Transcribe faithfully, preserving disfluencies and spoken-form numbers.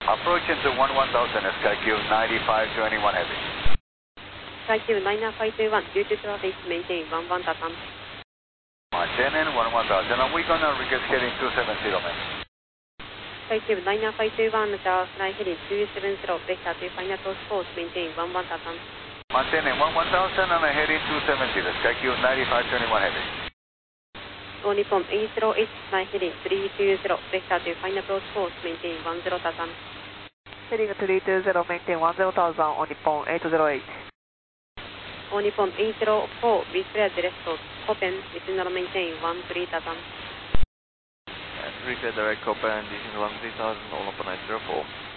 Approaching to one one thousand, Skycube ninety-five twenty-one heavy. Skycube nine five two one, due to traffic, maintain one one Tatam. Maintaining one one thousand, and we're gonna request heading two seven zero, man. Skycube nine five two one, Java fly heading two seven zero, vector to final approach course, maintain one one Tatam. Maintaining one one thousand and heading two seven zero, Skycube ninety-five twenty-one heavy. All Nippon eight zero eight, fly heading three two zero, vector to final approach course, maintain one zero Tatam. Heading three two zero, maintain one zero thousand, on Nippon eight zero eight. All Nippon eight zero four, be cleared direct, open, Vicinal maintain one three Tatam. And reclear direct open, this is one three thousand, all Nippon nine zero four.